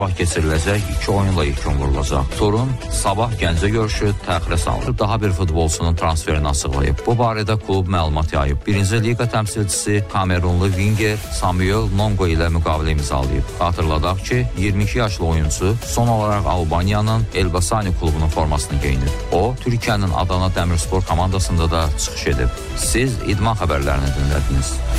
Keçiriləcək 2 oyunla yekun vurulacaq. Turun sabah Gəncə görüşü təxirə salınıb. Daha bir futbolçunun transferini açıqlayıb. Bu barədə klub məlumat yayıb. 1-ci liqa təmsilçisi Kamerunlu Winger Samuel Nongo ilə müqavilə imzalayıb. Xatırladaq ki, 22 yaşlı oyuncu son olaraq Albaniyanın Elbasani klubunun formasını geyinib. O, Türkiyənin Adana Dəmirspor komandasında da çıxış edib. Siz idman xəbərlərini dinlədiniz.